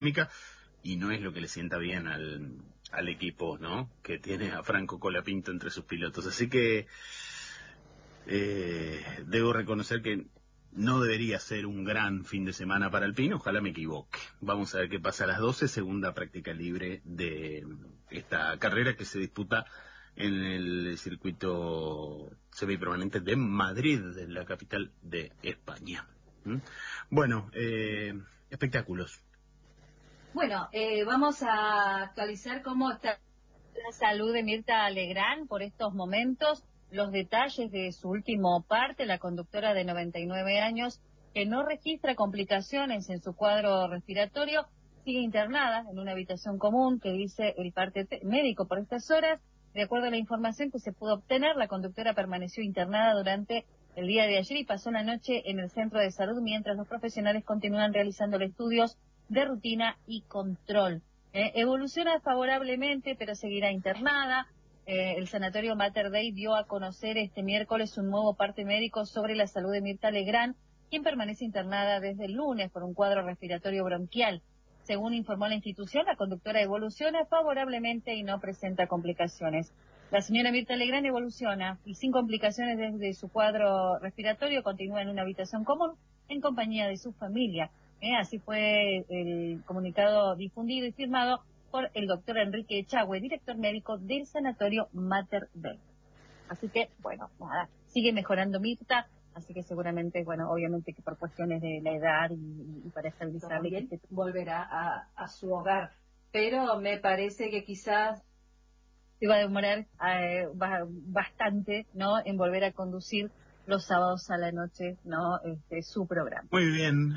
y no es lo que le sienta bien al equipo, ¿no? Que tiene a Franco Colapinto entre sus pilotos. Así que debo reconocer que no debería ser un gran fin de semana para Alpine, ojalá me equivoque. Vamos a ver qué pasa a las 12, segunda práctica libre de esta carrera que se disputa en el circuito semipermanente de Madrid, la capital de España. Bueno, espectáculos. Bueno, vamos a actualizar cómo está la salud de Mirta Legrand por estos momentos, los detalles de su último parte, la conductora de 99 años, que no registra complicaciones en su cuadro respiratorio, sigue internada en una habitación común que dice el parte médico por estas horas. De acuerdo a la información que se pudo obtener, la conductora permaneció internada durante el día de ayer y pasó la noche en el centro de salud mientras los profesionales continúan realizando estudios de rutina y control. Evoluciona favorablemente, pero seguirá internada. El sanatorio Mater Dei dio a conocer este miércoles un nuevo parte médico sobre la salud de Mirta Legrand, quien permanece internada desde el lunes por un cuadro respiratorio bronquial. Según informó la institución, la conductora evoluciona favorablemente y no presenta complicaciones. La señora Mirta Legrand evoluciona y sin complicaciones desde su cuadro respiratorio continúa en una habitación común en compañía de su familia. Así fue el comunicado difundido y firmado por el doctor Enrique Echagüe, director médico del sanatorio Mater Dei. Así que, bueno, nada, sigue mejorando Mirta, así que seguramente, bueno, obviamente que por cuestiones de la edad y para estabilizarle, que volverá a su hogar. Pero me parece que quizás se va a demorar bastante, ¿no?, en volver a conducir los sábados a la noche, ¿no?, su programa. Muy bien,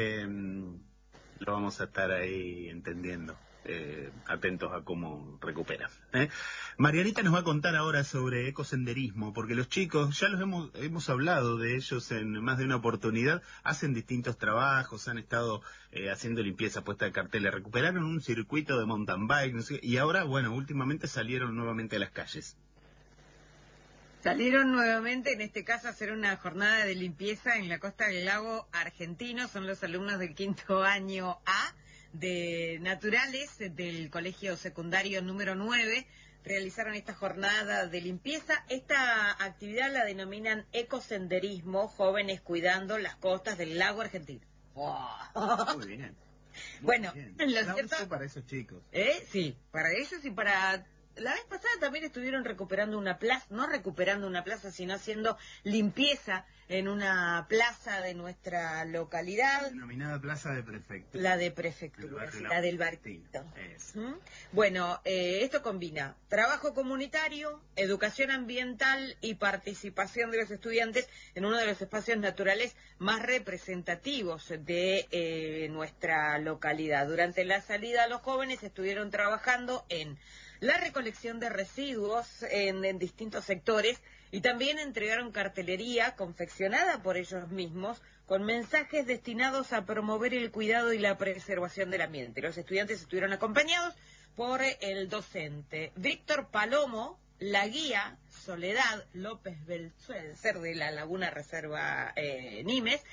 lo vamos a estar ahí entendiendo, atentos a cómo recupera. Marianita nos va a contar ahora sobre ecosenderismo, porque los chicos, ya los hemos hablado de ellos en más de una oportunidad, hacen distintos trabajos, han estado haciendo limpieza, puesta de carteles, recuperaron un circuito de mountain bike, no sé, y ahora, bueno, últimamente salieron nuevamente a las calles. Salieron nuevamente, en este caso, a hacer una jornada de limpieza en la costa del lago argentino. Son los alumnos del quinto año A de Naturales del colegio secundario número 9. Realizaron esta jornada de limpieza. Esta actividad la denominan ecosenderismo, jóvenes cuidando las costas del lago argentino. ¡Wow! Muy bien. Bueno, lo cierto, para esos chicos. Sí, para ellos y para... La vez pasada también estuvieron recuperando una plaza, no recuperando una plaza, sino haciendo limpieza en una plaza de nuestra localidad. Denominada Plaza de Prefectura. La de Prefectura, la del Barquito. Bueno, esto combina trabajo comunitario, educación ambiental y participación de los estudiantes en uno de los espacios naturales más representativos de nuestra localidad. Durante la salida, los jóvenes estuvieron trabajando en la recolección de residuos en distintos sectores y también entregaron cartelería confeccionada por ellos mismos con mensajes destinados a promover el cuidado y la preservación del ambiente. Los estudiantes estuvieron acompañados por el docente Víctor Palomo, la guía Soledad López Belsuelcer de la Laguna Reserva Nimes,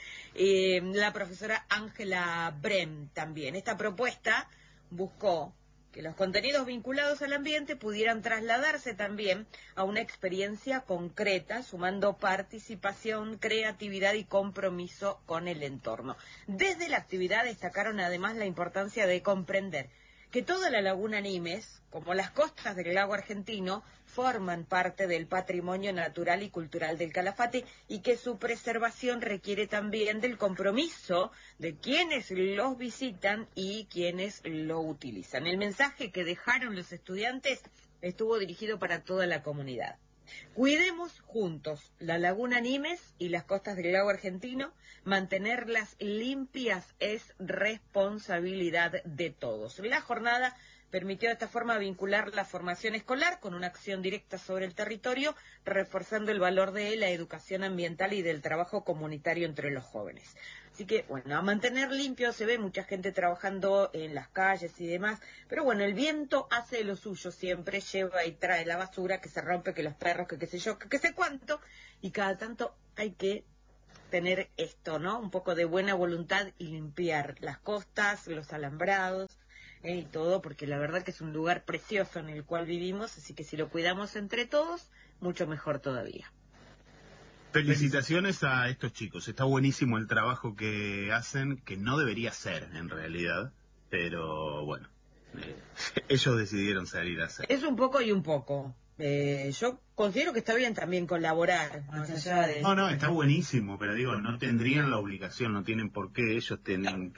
la profesora Ángela Brem también. Esta propuesta buscó que los contenidos vinculados al ambiente pudieran trasladarse también a una experiencia concreta, sumando participación, creatividad y compromiso con el entorno. Desde la actividad destacaron además la importancia de comprender que toda la laguna Nimes, como las costas del lago argentino, forman parte del patrimonio natural y cultural del Calafate y que su preservación requiere también del compromiso de quienes los visitan y quienes lo utilizan. El mensaje que dejaron los estudiantes estuvo dirigido para toda la comunidad. Cuidemos juntos la laguna Nimes y las costas del lago argentino. Mantenerlas limpias es responsabilidad de todos. La jornada permitió de esta forma vincular la formación escolar con una acción directa sobre el territorio, reforzando el valor de la educación ambiental y del trabajo comunitario entre los jóvenes. Así que, bueno, a mantener limpio, se ve mucha gente trabajando en las calles y demás, pero bueno, el viento hace lo suyo siempre, lleva y trae la basura, que se rompe, que los perros, que qué sé yo, que qué sé cuánto, y cada tanto hay que tener esto, ¿no? Un poco de buena voluntad y limpiar las costas, los alambrados y todo, porque la verdad que es un lugar precioso en el cual vivimos, así que si lo cuidamos entre todos, mucho mejor todavía. Felicitaciones a estos chicos. Está buenísimo el trabajo que hacen, que no debería ser en realidad, pero bueno, ellos decidieron salir a hacer. Es un poco y un poco. Yo considero que está bien también colaborar, más allá de... No, está buenísimo, pero digo, no tendrían la obligación, no tienen por qué, ellos tienen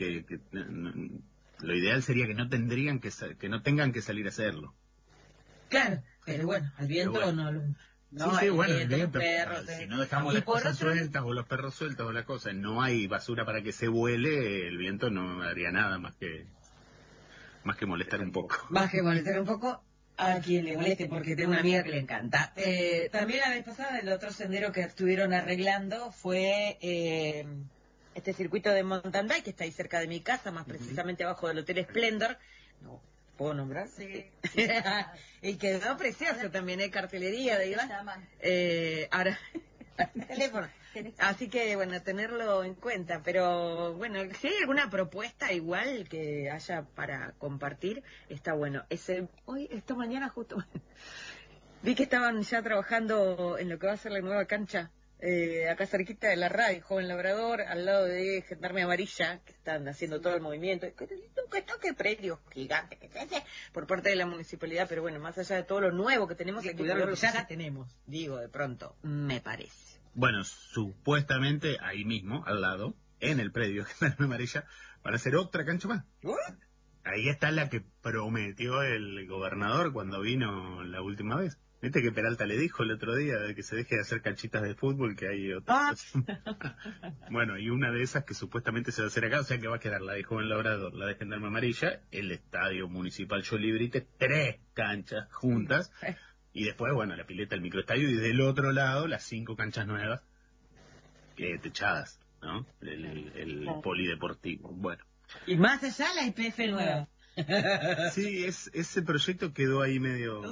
lo ideal sería que no tendrían que no tengan que salir a hacerlo. Claro, pero bueno, al viento no lo... No, sí, bueno, el viento, perros, si no dejamos las cosas sueltas o los perros sueltos o la cosa, no hay basura para que se vuele, el viento no haría nada más que molestar un poco. Más que molestar un poco a quien le moleste, porque tengo una amiga que le encanta. También la vez pasada, el otro sendero que estuvieron arreglando fue este circuito de mountain bike que está ahí cerca de mi casa, más precisamente abajo del Hotel Splendor. No puedo nombrar. Sí. Y quedó precioso también, cartelería de ahora teléfono. Así que bueno, tenerlo en cuenta, pero bueno, si hay alguna propuesta igual que haya para compartir, está bueno. Esta mañana justo vi que estaban ya trabajando en lo que va a ser la nueva cancha, acá cerquita de la radio, Joven Labrador, al lado de Gendarme Amarilla, que están haciendo todo el movimiento, que toque predios gigantes por parte de la municipalidad, pero bueno, más allá de todo lo nuevo que tenemos, hay que cuidar lo que ya tenemos, digo, de pronto, me parece. Bueno, supuestamente ahí mismo, al lado, en el predio Gendarme Amarilla, van a hacer otra cancha más. Ahí está la que prometió el gobernador cuando vino la última vez. ¿Viste que Peralta le dijo el otro día de que se deje de hacer canchitas de fútbol, que hay otras? Bueno, y una de esas que supuestamente se va a hacer acá, o sea que va a quedar la de Joven Labrador, la de Gendarme Amarilla, el Estadio Municipal Jolibrite, 3 canchas juntas, y después, bueno, la pileta, el microestadio, y del otro lado, las 5 canchas nuevas, techadas, ¿no? El polideportivo, bueno. Y más allá la IPF nueva. Sí, ese proyecto quedó ahí medio...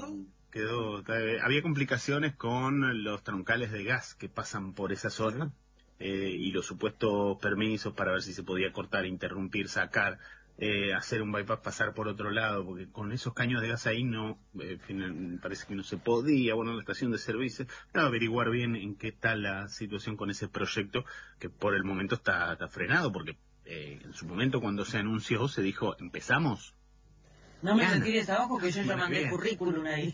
había complicaciones con los troncales de gas que pasan por esa zona y los supuestos permisos para ver si se podía cortar, interrumpir, sacar, hacer un bypass, pasar por otro lado, porque con esos caños de gas ahí no, parece que no se podía. Bueno, la estación de servicio, averiguar bien en qué está la situación con ese proyecto, que por el momento está frenado, porque en su momento cuando se anunció se dijo, empezamos. No me retires abajo que yo ya mandé el currículum ahí.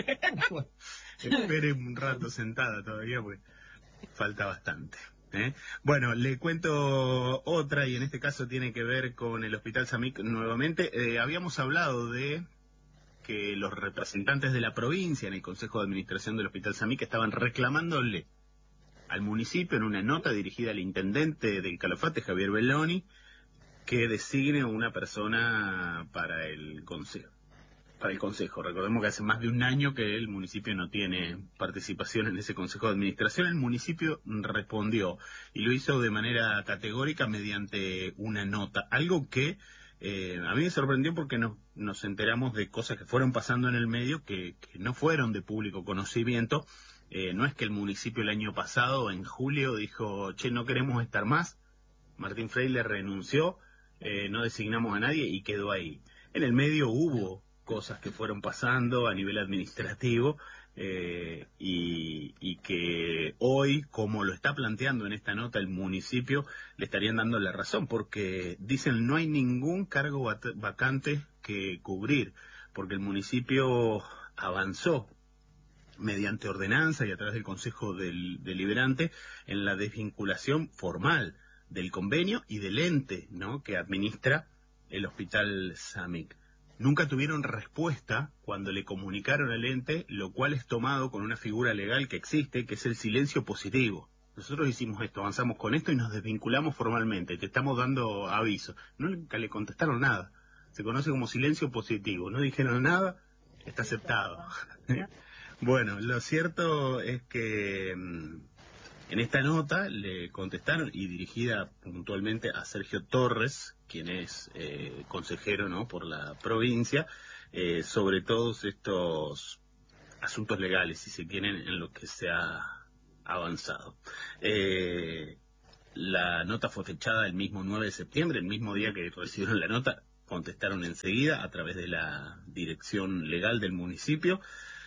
Espere un rato sentada todavía porque falta bastante. Bueno, le cuento otra y en este caso tiene que ver con el Hospital Samic nuevamente. Habíamos hablado de que los representantes de la provincia en el Consejo de Administración del Hospital Samic estaban reclamándole al municipio en una nota dirigida al intendente del Calafate, Javier Belloni, que designe una persona para el consejo. Recordemos que hace más de un año que el municipio no tiene participación en ese consejo de administración. El municipio respondió y lo hizo de manera categórica mediante una nota, algo que a mí me sorprendió porque nos enteramos de cosas que fueron pasando en el medio que no fueron de público conocimiento. No es que el municipio el año pasado, en julio, dijo, no queremos estar más, Martín Freire renunció, no designamos a nadie y quedó ahí. En el medio hubo cosas que fueron pasando a nivel administrativo y que hoy, como lo está planteando en esta nota el municipio, le estarían dando la razón, porque dicen no hay ningún cargo vacante que cubrir, porque el municipio avanzó mediante ordenanza y a través del Consejo Deliberante en la desvinculación formal del convenio y del ente, ¿no?, que administra el Hospital Samic. Nunca tuvieron respuesta cuando le comunicaron al ente, lo cual es tomado con una figura legal que existe, que es el silencio positivo. Nosotros hicimos esto, avanzamos con esto y nos desvinculamos formalmente, te estamos dando aviso. Nunca le contestaron nada. Se conoce como silencio positivo. No dijeron nada, está aceptado. Bueno, lo cierto es que en esta nota le contestaron, y dirigida puntualmente a Sergio Torres, quien es consejero, ¿no?, por la provincia, sobre todos estos asuntos legales, si se quieren, en los que se ha avanzado. La nota fue fechada el mismo 9 de septiembre, el mismo día que recibieron la nota, contestaron enseguida a través de la dirección legal del municipio.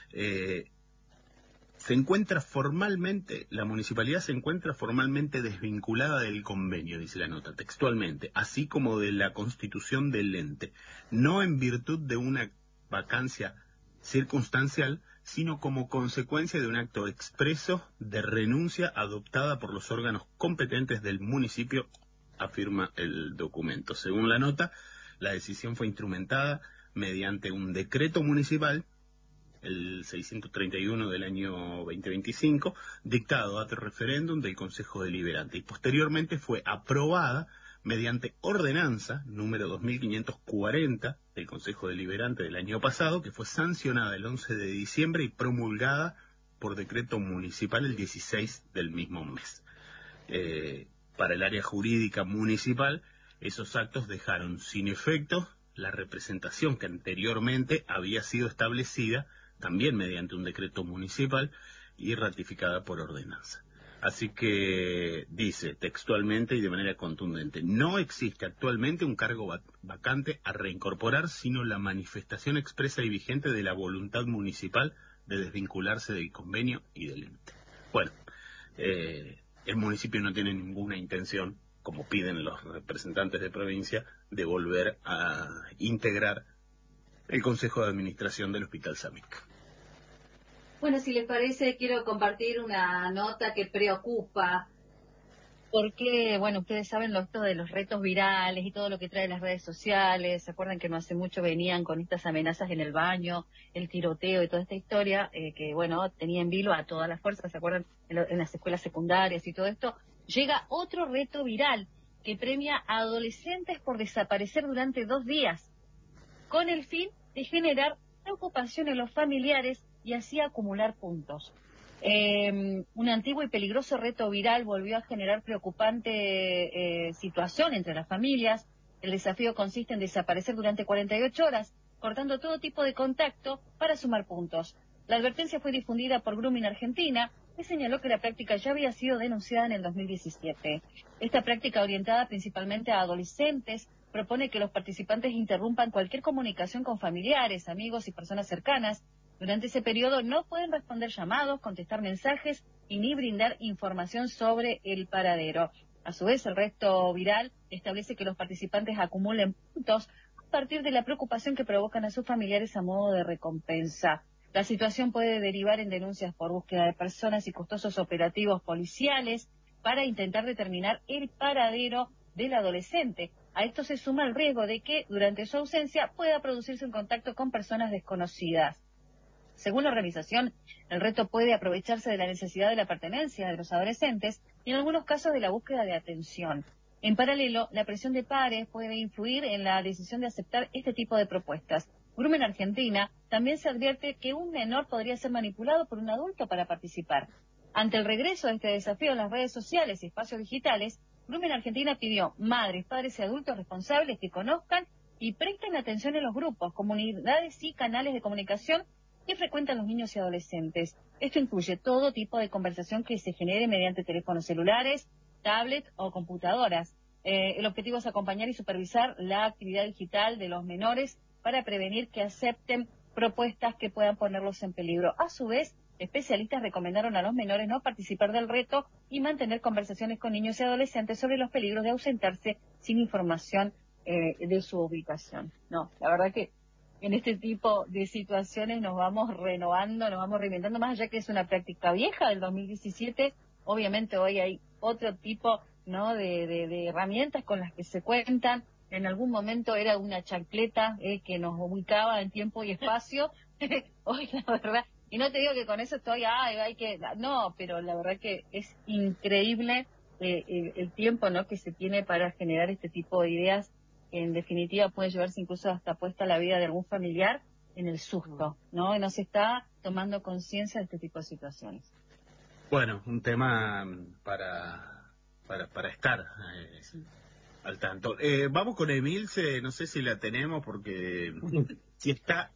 La municipalidad se encuentra formalmente desvinculada del convenio, dice la nota, textualmente, así como de la constitución del ente, no en virtud de una vacancia circunstancial, sino como consecuencia de un acto expreso de renuncia adoptada por los órganos competentes del municipio, afirma el documento. Según la nota, la decisión fue instrumentada mediante un decreto municipal, el 631 del año 2025, dictado ad referéndum del Consejo Deliberante, y posteriormente fue aprobada mediante ordenanza número 2540 del Consejo Deliberante del año pasado, que fue sancionada el 11 de diciembre y promulgada por decreto municipal el 16 del mismo mes. Para el área jurídica municipal, esos actos dejaron sin efecto la representación que anteriormente había sido establecida también mediante un decreto municipal y ratificada por ordenanza. Así que dice textualmente y de manera contundente: no existe actualmente un cargo vacante a reincorporar, sino la manifestación expresa y vigente de la voluntad municipal de desvincularse del convenio y del ente. Bueno, el municipio no tiene ninguna intención, como piden los representantes de provincia, de volver a integrar el Consejo de Administración del Hospital Samic. Bueno, si les parece, quiero compartir una nota que preocupa, porque, bueno, ustedes saben esto de los retos virales y todo lo que trae las redes sociales. ¿Se acuerdan que no hace mucho venían con estas amenazas en el baño, el tiroteo y toda esta historia, que, bueno, tenía en vilo a todas las fuerzas? ¿Se acuerdan? En las escuelas secundarias y todo esto. Llega otro reto viral que premia a adolescentes por desaparecer durante 2 días, con el fin de generar preocupación en los familiares y así acumular puntos. Un antiguo y peligroso reto viral volvió a generar preocupante situación entre las familias. El desafío consiste en desaparecer durante 48 horas, cortando todo tipo de contacto para sumar puntos. La advertencia fue difundida por Grooming Argentina, que señaló que la práctica ya había sido denunciada en el 2017. Esta práctica, orientada principalmente a adolescentes, propone que los participantes interrumpan cualquier comunicación con familiares, amigos y personas cercanas. Durante ese periodo no pueden responder llamados, contestar mensajes y ni brindar información sobre el paradero. A su vez, el reto viral establece que los participantes acumulen puntos a partir de la preocupación que provocan a sus familiares a modo de recompensa. La situación puede derivar en denuncias por búsqueda de personas y costosos operativos policiales para intentar determinar el paradero del adolescente. A esto se suma el riesgo de que, durante su ausencia, pueda producirse un contacto con personas desconocidas. Según la organización, el reto puede aprovecharse de la necesidad de la pertenencia de los adolescentes y en algunos casos de la búsqueda de atención. En paralelo, la presión de pares puede influir en la decisión de aceptar este tipo de propuestas. Grooming Argentina también se advierte que un menor podría ser manipulado por un adulto para participar. Ante el regreso de este desafío en las redes sociales y espacios digitales, Grooming Argentina pidió madres, padres y adultos responsables que conozcan y presten atención en los grupos, comunidades y canales de comunicación que frecuentan los niños y adolescentes. Esto incluye todo tipo de conversación que se genere mediante teléfonos celulares, tablets o computadoras. El objetivo es acompañar y supervisar la actividad digital de los menores para prevenir que acepten propuestas que puedan ponerlos en peligro. A su vez, especialistas recomendaron a los menores no participar del reto y mantener conversaciones con niños y adolescentes sobre los peligros de ausentarse sin información de su ubicación. No, la verdad que en este tipo de situaciones nos vamos renovando, nos vamos reinventando, más allá que es una práctica vieja del 2017, obviamente hoy hay otro tipo, ¿no?, de herramientas con las que se cuentan. En algún momento era una chancleta que nos ubicaba en tiempo y espacio. Hoy, la verdad, y no te digo que con eso estoy, hay que, no, pero la verdad que es increíble el tiempo, ¿no?, que se tiene para generar este tipo de ideas, que en definitiva puede llevarse incluso hasta puesta la vida de algún familiar en el susto, ¿no? Y no se está tomando conciencia de este tipo de situaciones. Bueno, un tema para estar al tanto. Vamos con Emilce, no sé si la tenemos porque si está,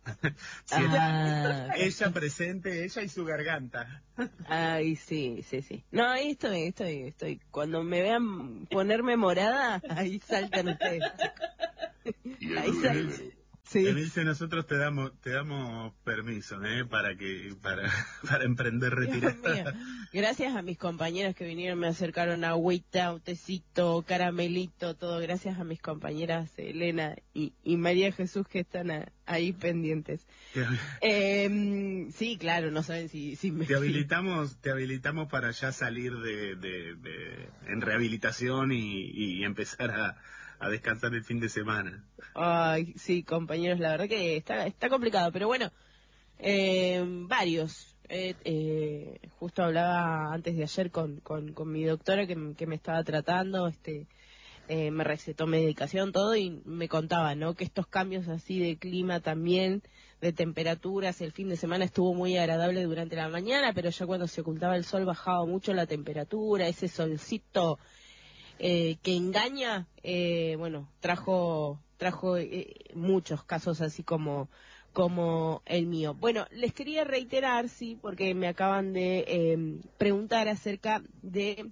ella presente, ella y su garganta. Ay, sí. No, ahí estoy. Cuando me vean ponerme morada, ahí saltan ustedes. Ahí saltan. Sí. Emilce, nosotros te damos permiso, para emprender retirada. Gracias a mis compañeras que vinieron, me acercaron agüita, un tecito, caramelito, todo. Gracias a mis compañeras Elena y María Jesús que están ahí pendientes. Sí, claro, no saben si me... Te habilitamos para ya salir en rehabilitación y empezar a descansar el fin de semana. Ay, sí, compañeros, la verdad que está complicado, pero bueno, varios. Justo hablaba antes de ayer con mi doctora que me estaba tratando, me recetó medicación, todo, y me contaba, ¿no? Que estos cambios así de clima también, de temperaturas, el fin de semana estuvo muy agradable durante la mañana, pero ya cuando se ocultaba el sol bajaba mucho la temperatura, ese solcito que engaña, bueno, trajo muchos casos así como el mío. Bueno, les quería reiterar, sí, porque me acaban de preguntar acerca de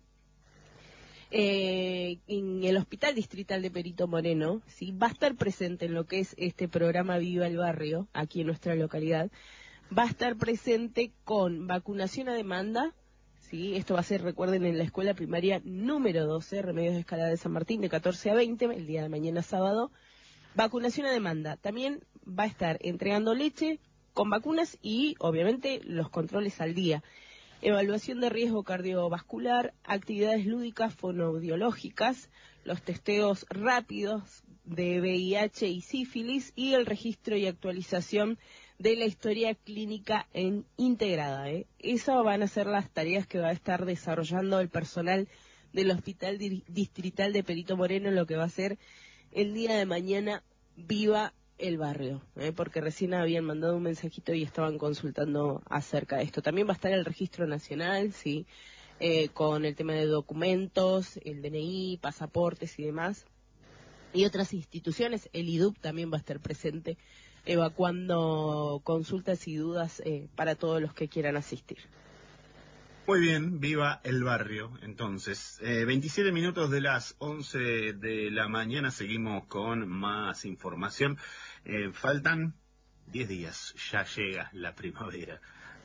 en el Hospital Distrital de Perito Moreno, sí, va a estar presente en lo que es este programa Viva el Barrio, aquí en nuestra localidad, va a estar presente con vacunación a demanda. Sí, esto va a ser, recuerden, en la escuela primaria número 12, Remedios de Escalada de San Martín, de 14 a 20, el día de mañana sábado. Vacunación a demanda. También va a estar entregando leche con vacunas y, obviamente, los controles al día. Evaluación de riesgo cardiovascular, actividades lúdicas fonoaudiológicas, los testeos rápidos de VIH y sífilis y el registro y actualización de la historia clínica integrada. Esas van a ser las tareas que va a estar desarrollando el personal del Hospital Distrital de Perito Moreno en lo que va a ser el día de mañana Viva el Barrio, porque recién habían mandado un mensajito y estaban consultando acerca de esto. También va a estar el registro nacional, sí, con el tema de documentos, el DNI, pasaportes y demás. Y otras instituciones, el IDUP también va a estar presente, evacuando consultas y dudas para todos los que quieran asistir. Muy bien, viva el barrio. Entonces, 27 minutos de las 11 de la mañana, seguimos con más información. Faltan 10 días, ya llega la primavera.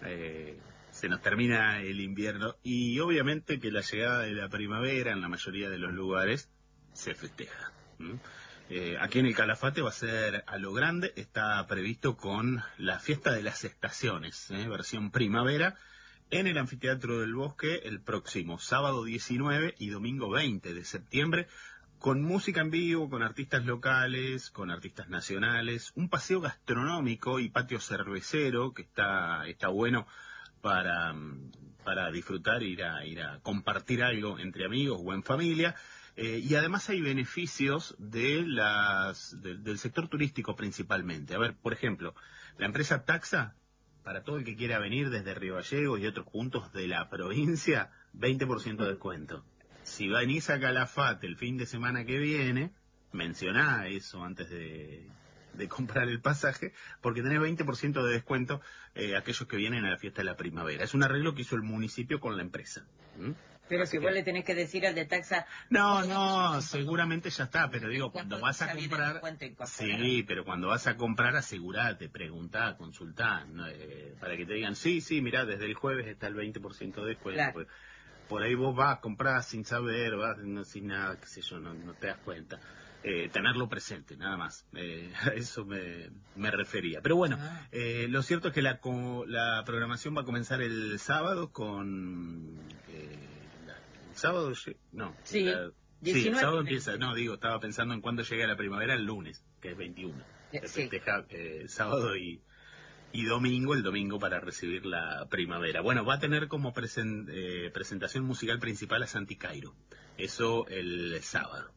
Se nos termina el invierno y obviamente que la llegada de la primavera en la mayoría de los lugares se festeja. Aquí en el Calafate va a ser a lo grande, está previsto con la fiesta de las estaciones, versión primavera, en el Anfiteatro del Bosque el próximo sábado 19 y domingo 20 de septiembre, con música en vivo, con artistas locales, con artistas nacionales, un paseo gastronómico y patio cervecero que está bueno para disfrutar, ir a compartir algo entre amigos o en familia. Y además hay beneficios del sector turístico principalmente. A ver, por ejemplo, la empresa Taxa, para todo el que quiera venir desde Río Gallegos y otros puntos de la provincia, 20% de descuento. Si venís a Calafate el fin de semana que viene, mencioná eso antes de comprar el pasaje, porque tenés 20% de descuento aquellos que vienen a la fiesta de la primavera. Es un arreglo que hizo el municipio con la empresa. Pero si vos le tenés que decir al de Taxa... No, seguramente ya está, pero digo, cuando vas a comprar... Sí, pero cuando vas a comprar, asegurate, preguntá, consultá, para que te digan, sí, mirá, desde el jueves está el 20% de descuento. Claro. Pues, por ahí vos vas a comprar sin saber, sin nada, qué sé yo, no te das cuenta. Tenerlo presente, nada más. A eso me refería. Pero bueno, lo cierto es que la programación va a comenzar el sábado con... ¿Sábado? No. Sí. Sí, el sábado empieza. Estaba pensando en cuándo llega la primavera, el lunes, que es 21. Se festeja sábado y domingo, el domingo para recibir la primavera. Bueno, va a tener como presentación musical principal a Santi Cairo. Eso el sábado.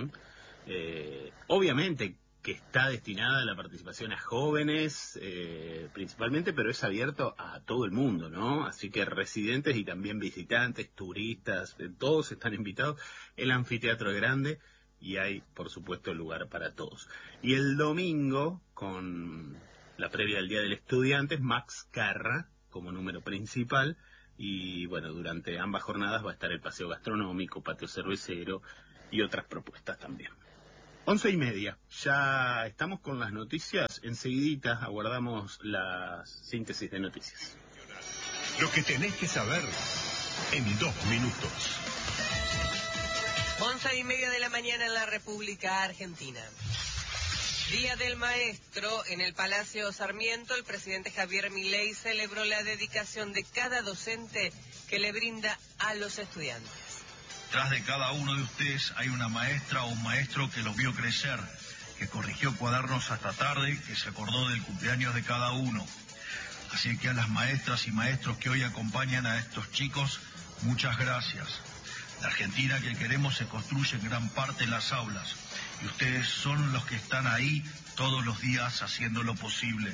Obviamente que está destinada a la participación a jóvenes principalmente, pero es abierto a todo el mundo, ¿no? Así que residentes y también visitantes, turistas, todos están invitados. El anfiteatro es grande y hay, por supuesto, lugar para todos. Y el domingo, con la previa del Día del Estudiante, Max Carra como número principal, y bueno, durante ambas jornadas va a estar el paseo gastronómico, patio cervecero y otras propuestas también. 11:30, ya estamos con las noticias, enseguidita aguardamos la síntesis de noticias. Lo que tenés que saber en 2 minutos. 11:30 de la mañana en la República Argentina. Día del Maestro. En el Palacio Sarmiento, el presidente Javier Milei celebró la dedicación de cada docente que le brinda a los estudiantes. Tras de cada uno de ustedes hay una maestra o un maestro que los vio crecer, que corrigió cuadernos hasta tarde, que se acordó del cumpleaños de cada uno. Así que a las maestras y maestros que hoy acompañan a estos chicos, muchas gracias. La Argentina que queremos se construye en gran parte en las aulas, y ustedes son los que están ahí todos los días haciéndolo posible.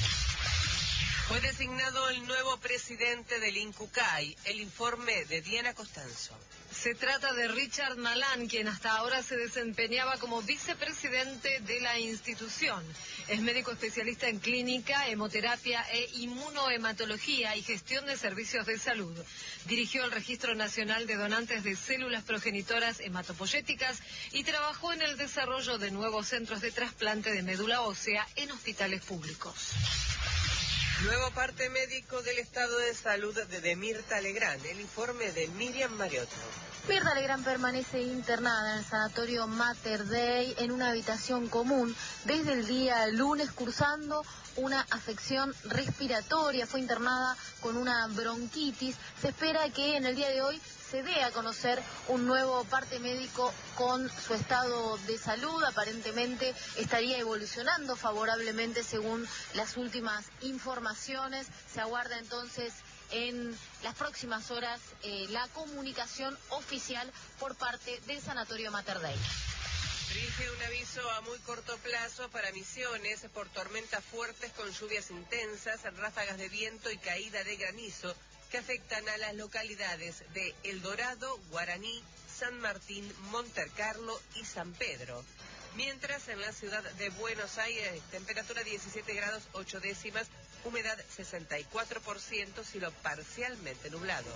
Fue designado el nuevo presidente del INCUCAI, el informe de Diana Costanzo. Se trata de Richard Malan, quien hasta ahora se desempeñaba como vicepresidente de la institución. Es médico especialista en clínica, hemoterapia e inmunohematología y gestión de servicios de salud. Dirigió el Registro Nacional de Donantes de Células Progenitoras Hematopoyéticas y trabajó en el desarrollo de nuevos centros de trasplante de médula ósea en hospitales públicos. Nuevo parte médico del estado de salud de Mirta Legrand, el informe de Miriam Mariotto. Mirta Legrand permanece internada en el sanatorio Mater Dei en una habitación común desde el día lunes cursando una afección respiratoria. Fue internada con una bronquitis. Se espera que en el día de hoy se dé a conocer un nuevo parte médico con su estado de salud. Aparentemente estaría evolucionando favorablemente según las últimas informaciones. Se aguarda entonces en las próximas horas la comunicación oficial por parte del Sanatorio Mater Dei. Rige un aviso a muy corto plazo para Misiones por tormentas fuertes con lluvias intensas, ráfagas de viento y caída de granizo que afectan a las localidades de El Dorado, Guaraní, San Martín, Montecarlo y San Pedro. Mientras en la ciudad de Buenos Aires, temperatura 17 grados 8 décimas, humedad 64%, cielo parcialmente nublado.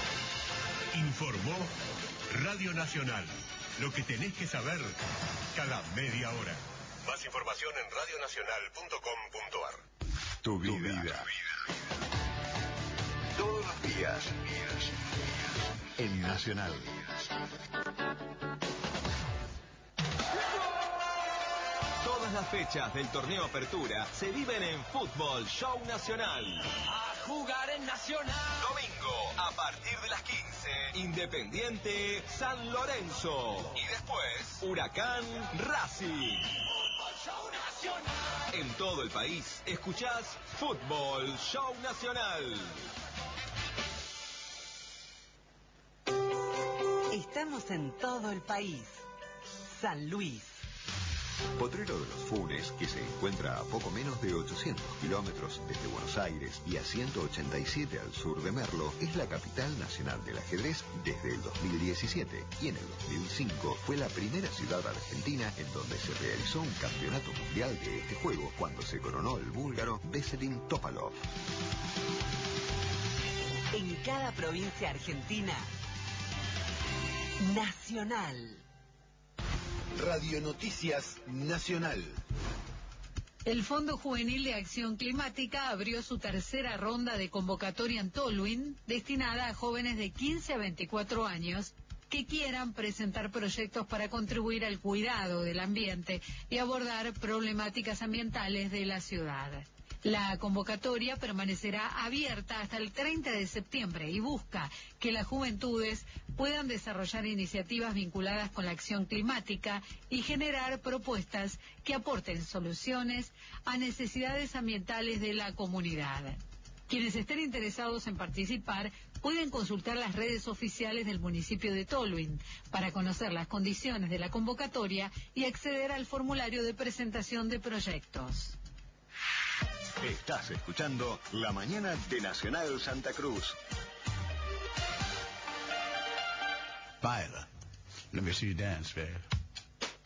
Informó Radio Nacional. Lo que tenés que saber cada media hora. Más información en radionacional.com.ar. Tu vida. Todos los días. En Nacional. Todas las fechas del torneo Apertura se viven en Fútbol Show Nacional. A jugar en Nacional. Domingo, a partir de las 15, Independiente San Lorenzo. Y después, Huracán Racing. Fútbol Show Nacional. En todo el país, escuchás Fútbol Show Nacional. Estamos en todo el país. San Luis. Potrero de los Funes, que se encuentra a poco menos de 800 kilómetros desde Buenos Aires y a 187 al sur de Merlo, es la capital nacional del ajedrez desde el 2017 y en el 2005 fue la primera ciudad argentina en donde se realizó un campeonato mundial de este juego cuando se coronó el búlgaro Veselin Topalov. En cada provincia argentina, Nacional. Radio Noticias Nacional. El Fondo Juvenil de Acción Climática abrió su tercera ronda de convocatoria en Tolwyn, destinada a jóvenes de 15 a 24 años que quieran presentar proyectos para contribuir al cuidado del ambiente y abordar problemáticas ambientales de la ciudad. La convocatoria permanecerá abierta hasta el 30 de septiembre y busca que las juventudes puedan desarrollar iniciativas vinculadas con la acción climática y generar propuestas que aporten soluciones a necesidades ambientales de la comunidad. Quienes estén interesados en participar pueden consultar las redes oficiales del municipio de Tolwyn para conocer las condiciones de la convocatoria y acceder al formulario de presentación de proyectos. Estás escuchando La Mañana de Nacional Santa Cruz. Viola, let me see you dance, babe.